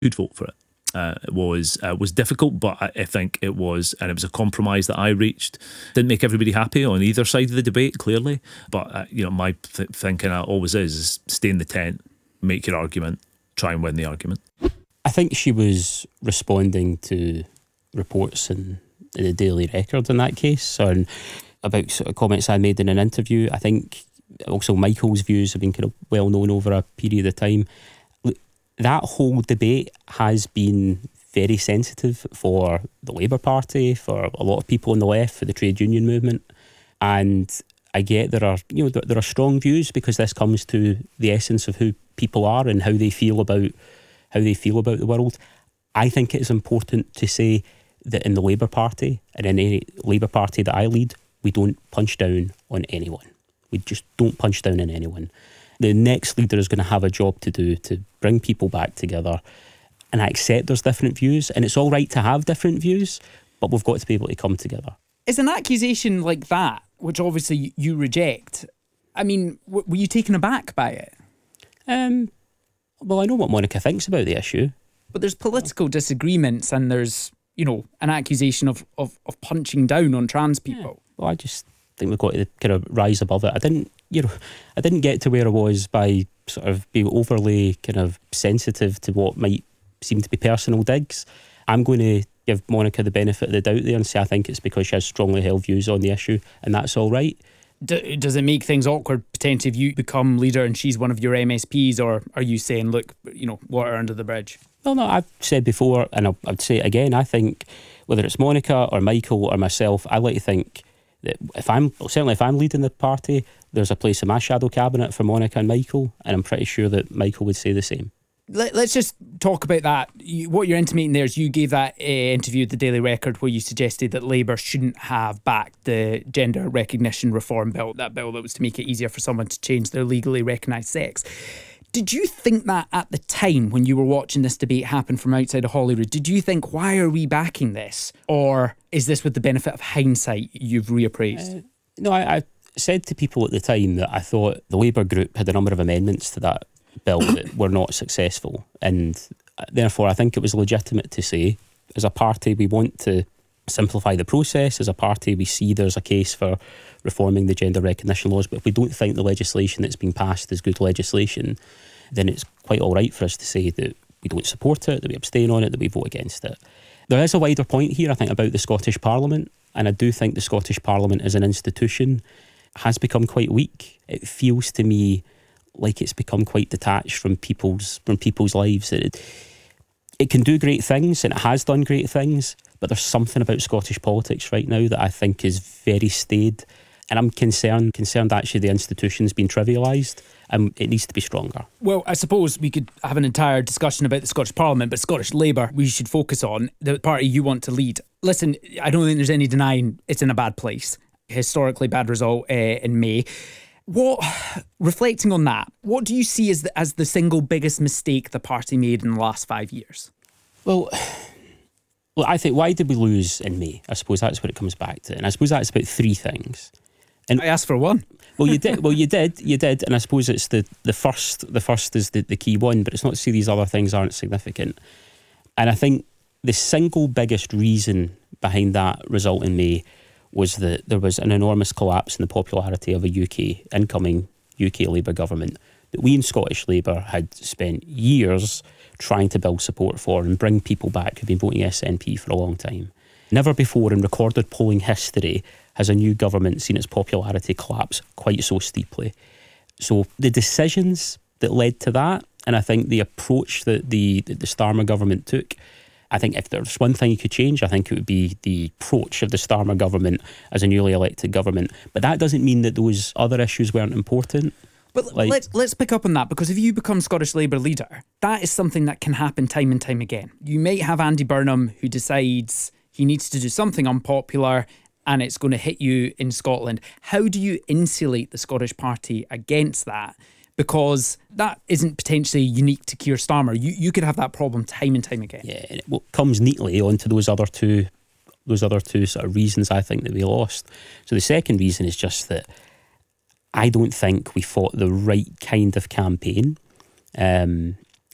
Could vote for it. It was difficult, but I think it was a compromise that I reached. Didn't make everybody happy on either side of the debate, clearly. But my thinking always is stay in the tent, make your argument, try and win the argument. I think she was responding to reports in the Daily Record in that case, and about sort of comments I made in an interview. I think also Michael's views have been kind of well known over a period of time. That whole debate has been very sensitive for the Labour Party, for a lot of people on the left, for the trade union movement. And I get there are strong views, because this comes to the essence of who people are and how they feel about the world. I think it is important to say that in the Labour Party, and in any Labour Party that I lead, we don't punch down on anyone. We just don't punch down on anyone. The next leader is going to have a job to do to bring people back together. And I accept there's different views, and it's all right to have different views, but we've got to be able to come together. Is an accusation like that, which obviously you reject, I mean, were you taken aback by it? Well, I know what Monica thinks about the issue. But there's political disagreements, and there's, an accusation of punching down on trans people. Yeah. Well, I just think we've got to kind of rise above it. I didn't get to where I was by sort of being overly kind of sensitive to what might seem to be personal digs. I'm going to give Monica the benefit of the doubt there and say I think it's because she has strongly held views on the issue, and that's all right. Does it make things awkward potentially if you become leader and she's one of your MSPs, or are you saying, look, water under the bridge? Well, no, I've said before, and I'd say it again, I think whether it's Monica or Michael or myself, I like to think that if I'm leading the party, there's a place in my shadow cabinet for Monica and Michael, and I'm pretty sure that Michael would say the same. Let's just talk about that. What you're intimating there is you gave that interview at the Daily Record where you suggested that Labour shouldn't have backed the gender recognition reform bill, that bill that was to make it easier for someone to change their legally recognised sex. Did you think that at the time when you were watching this debate happen from outside of Holyrood? Did you think, why are we backing this? Or is this with the benefit of hindsight you've reappraised? No, I said to people at the time that I thought the Labour group had a number of amendments to that bill that were not successful, and therefore I think it was legitimate to say, as a party we want to simplify the process, as a party we see there's a case for reforming the gender recognition laws, but if we don't think the legislation that's been passed is good legislation, then it's quite all right for us to say that we don't support it, that we abstain on it, that we vote against it. There is a wider point here, I think, about the Scottish Parliament, and I do think the Scottish Parliament as an institution has become quite weak. It feels to me like it's become quite detached from people's lives. It can do great things, and it has done great things, but there's something about Scottish politics right now that I think is very staid, and I'm concerned actually the institution's been trivialised, and it needs to be stronger. Well, I suppose we could have an entire discussion about the Scottish Parliament, but Scottish Labour we should focus on, the party you want to lead. Listen, I don't think there's any denying it's in a bad place. Historically bad result in May. Reflecting on that, what do you see as the single biggest mistake the party made in the last 5 years? Well, I think, why did we lose in May? I suppose that's what it comes back to. And I suppose that's about three things. And I asked for one. Well, you did. And I suppose it's the first is the key one, but it's not to say these other things aren't significant. And I think the single biggest reason behind that result in May was that there was an enormous collapse in the popularity of a incoming UK Labour government that we in Scottish Labour had spent years trying to build support for and bring people back who've been voting SNP for a long time. Never before in recorded polling history has a new government seen its popularity collapse quite so steeply. So the decisions that led to that, and I think the approach that the Starmer government took, I think if there's one thing you could change, I think it would be the approach of the Starmer government as a newly elected government. But that doesn't mean that those other issues weren't important. But let's pick up on that, because if you become Scottish Labour leader, that is something that can happen time and time again. You might have Andy Burnham who decides he needs to do something unpopular and it's going to hit you in Scotland. How do you insulate the Scottish Party against that? Because that isn't potentially unique to Keir Starmer. You could have that problem time and time again. Yeah, and it comes neatly onto those other two sort of reasons I think that we lost. So the second reason is just that I don't think we fought the right kind of campaign.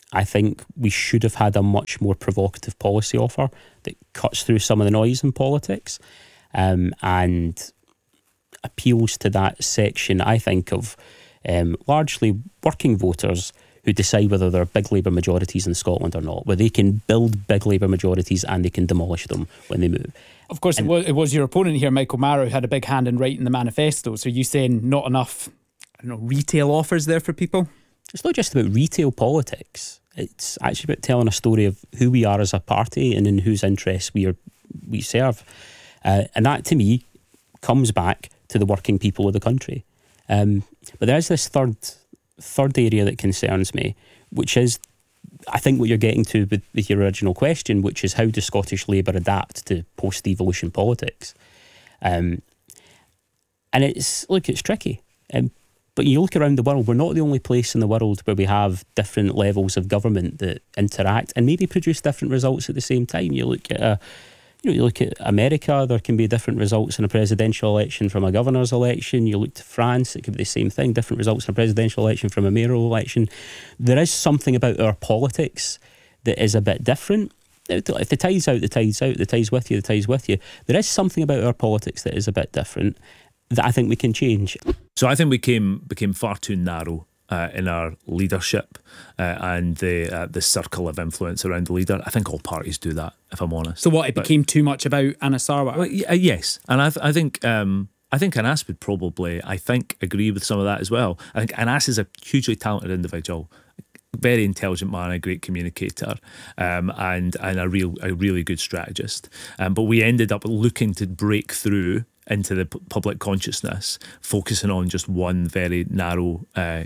I think we should have had a much more provocative policy offer that cuts through some of the noise in politics, and appeals to that section, I think, of largely working voters who decide whether there are big Labour majorities in Scotland or not, where they can build big Labour majorities and they can demolish them when they move. Of course, it was your opponent here, Michael Marrow, who had a big hand in writing the manifesto. So are you saying not enough, retail offers there for people? It's not just about retail politics. It's actually about telling a story of who we are as a party and in whose interests we serve. And that, to me, comes back to the working people of the country. But there is this third area that concerns me, which is, I think, what you're getting to with your original question, which is how does Scottish Labour adapt to post-devolution politics? And it's tricky. But you look around the world, we're not the only place in the world where we have different levels of government that interact and maybe produce different results at the same time. You look at you look at America, there can be different results in a presidential election from a governor's election. You look to France, it could be the same thing, different results in a presidential election from a mayoral election. There is something about our politics that is a bit different. If the tide's out, the tide's out, the tide's with you, the tide's with you. There is something about our politics that is a bit different that I think we can change. So I think we became far too narrow in our leadership and the circle of influence around the leader. I think all parties do that, if I'm honest. So what, it became too much about Anas Sarwar? Well, yes, and I think Anas would probably, agree with some of that as well. I think Anas is a hugely talented individual, very intelligent man, a great communicator, and a really good strategist. But we ended up looking to break through into the public consciousness, focusing on just one very narrow,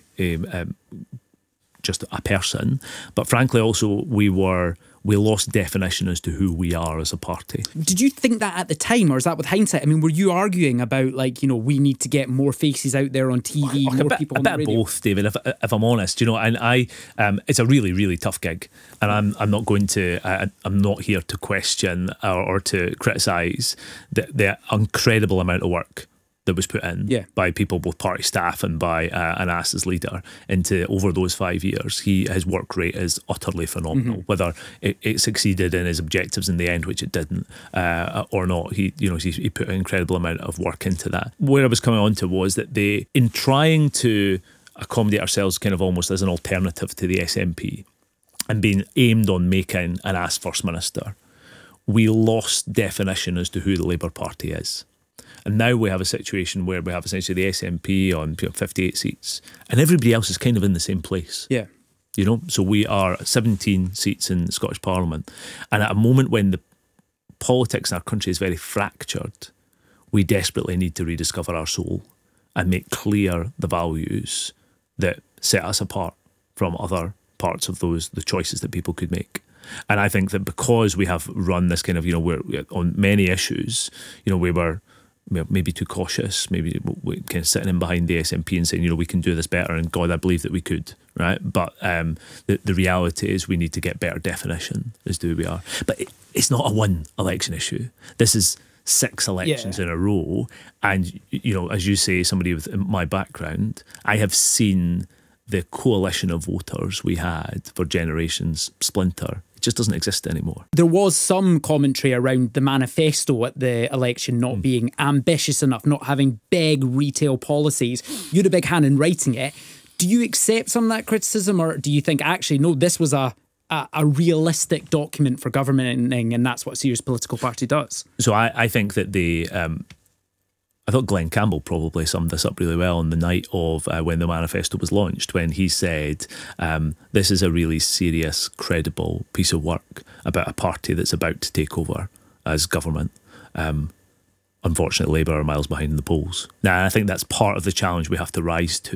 just a person. But frankly, also we lost definition as to who we are as a party. Did you think that at the time, or is that with hindsight? I mean, were you arguing about we need to get more faces out there on TV, more people on the radio? A bit of both, David. If I'm honest, and it's a really, really tough gig, and I'm not going to. I'm not here to question or to criticise the incredible amount of work that was put in by people, both party staff and by Anas as leader, into over those 5 years. His work rate is utterly phenomenal. Mm-hmm. Whether it succeeded in his objectives in the end, which it didn't, or not, he put an incredible amount of work into that. Where I was coming on to was that in trying to accommodate ourselves kind of almost as an alternative to the SNP and being aimed on making Anas First Minister, we lost definition as to who the Labour Party is. And now we have a situation where we have essentially the SNP on 58 seats and everybody else is kind of in the same place. Yeah. So we are 17 seats in the Scottish Parliament. And at a moment when the politics in our country is very fractured, we desperately need to rediscover our soul and make clear the values that set us apart from other parts of the choices that people could make. And I think that because we have run this kind of, we're on many issues, we were maybe too cautious, maybe we kind of sitting in behind the SNP and saying, we can do this better, and God, I believe that we could, right? But the reality is we need to get better definition as to who we are. But it's not a one election issue. This is 6 elections in a row, and as you say, somebody with my background, I have seen the coalition of voters we had for generations splinter. It just doesn't exist anymore. There was some commentary around the manifesto at the election not being ambitious enough, not having big retail policies. You had a big hand in writing it. Do you accept some of that criticism, or do you think actually, no, this was a realistic document for governing, and that's what a serious political party does? So I think that I thought Glenn Campbell probably summed this up really well on the night of when the manifesto was launched, when he said, this is a really serious, credible piece of work about a party that's about to take over as government. Unfortunately, Labour are miles behind in the polls. Now, I think that's part of the challenge we have to rise to,